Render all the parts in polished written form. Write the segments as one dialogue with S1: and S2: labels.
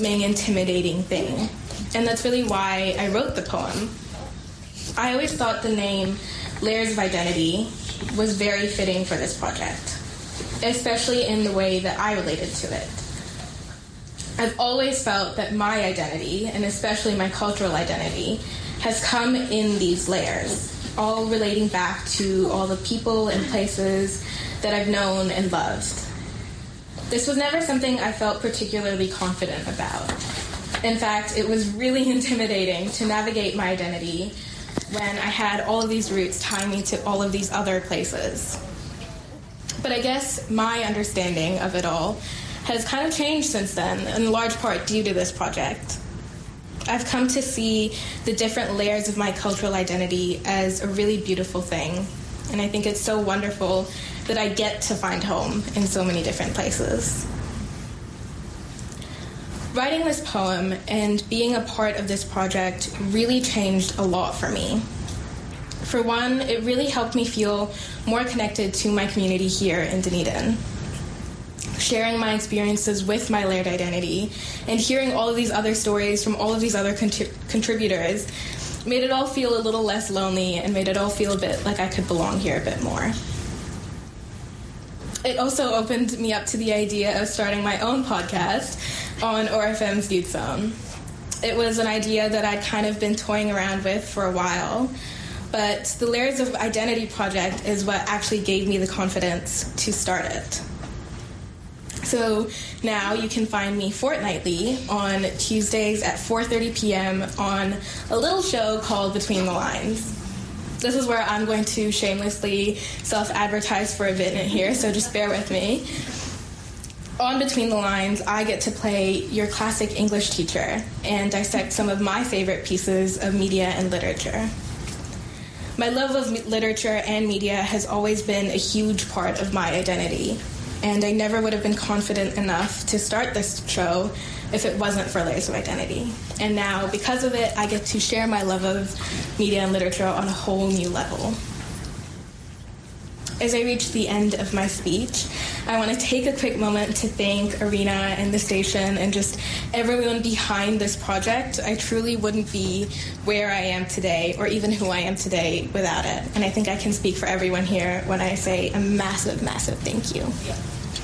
S1: overwhelming, intimidating thing. And that's really why I wrote the poem. I always thought the name Layers of Identity was very fitting for this project, especially in the way that I related to it. I've always felt that my identity, and especially my cultural identity, has come in these layers, all relating back to all the people and places that I've known and loved. This was never something I felt particularly confident about. In fact, it was really intimidating to navigate my identity when I had all of these roots tying me to all of these other places. But I guess my understanding of it all has kind of changed since then, in large part due to this project. I've come to see the different layers of my cultural identity as a really beautiful thing, and I think it's so wonderful that I get to find home in so many different places. Writing this poem and being a part of this project really changed a lot for me. For one, it really helped me feel more connected to my community here in Dunedin. Sharing my experiences with my layered identity and hearing all of these other stories from all of these other contributors made it all feel a little less lonely and made it all feel a bit like I could belong here a bit more. It also opened me up to the idea of starting my own podcast on ORFM's Youth Zone. It was an idea that I'd kind of been toying around with for a while, but the Layers of Identity project is what actually gave me the confidence to start it. So now you can find me fortnightly on Tuesdays at 4:30 p.m. on a little show called Between the Lines. This is where I'm going to shamelessly self-advertise for a bit in here, so just bear with me. On Between the Lines, I get to play your classic English teacher and dissect some of my favorite pieces of media and literature. My love of literature and media has always been a huge part of my identity, and I never would have been confident enough to start this show if it wasn't for Layers of Identity. And now, because of it, I get to share my love of media and literature on a whole new level. As I reach the end of my speech, I want to take a quick moment to thank Arena and the station and just everyone behind this project. I truly wouldn't be where I am today or even who I am today without it. And I think I can speak for everyone here when I say a massive, massive thank you. Yeah.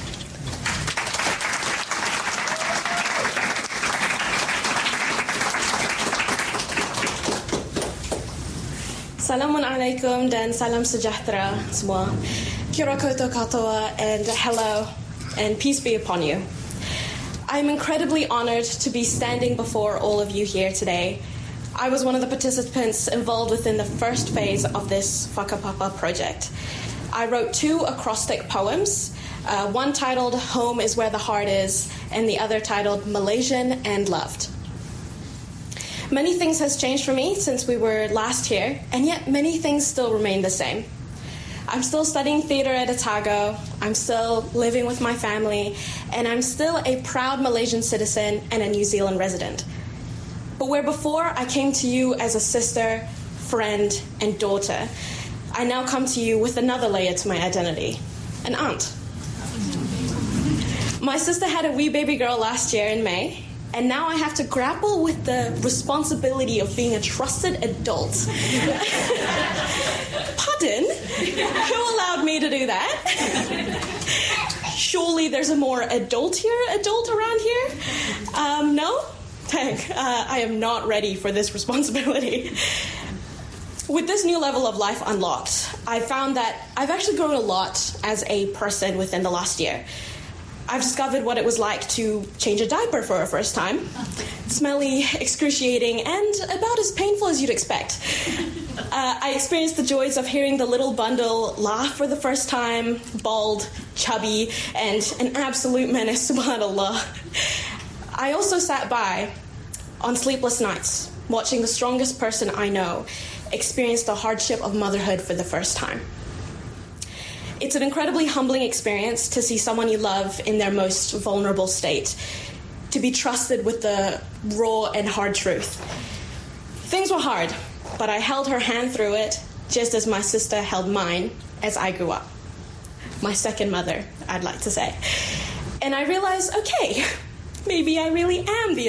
S2: Salamun alaikum dan salam sejahtera semua. Kia ora koutou katoa and hello and peace be upon you. I'm incredibly honored to be standing before all of you here today. I was one of the participants involved within the first phase of this Whakapapa project. I wrote 2 acrostic poems, one titled Home is Where the Heart Is and the other titled Malaysian and Loved. Many things has changed for me since we were last here, and yet many things still remain the same. I'm still studying theater at Otago, I'm still living with my family, and I'm still a proud Malaysian citizen and a New Zealand resident. But where before I came to you as a sister, friend, and daughter, I now come to you with another layer to my identity, an aunt. My sister had a wee baby girl last year in May, and now I have to grapple with the responsibility of being a trusted adult. Pardon? Who allowed me to do that? Surely there's a more adult around here? No? Heck, I am not ready for this responsibility. With this new level of life unlocked, I found that I've actually grown a lot as a person within the last year. I've discovered what it was like to change a diaper for a first time. Smelly, excruciating, and about as painful as you'd expect. I experienced the joys of hearing the little bundle laugh for the first time, bald, chubby, and an absolute menace, subhanAllah. I also sat by on sleepless nights, watching the strongest person I know experience the hardship of motherhood for the first time. It's an incredibly humbling experience to see someone you love in their most vulnerable state, to be trusted with the raw and hard truth. Things were hard, but I held her hand through it, just as my sister held mine as I grew up. My second mother, I'd like to say. And I realized, okay, maybe I really am the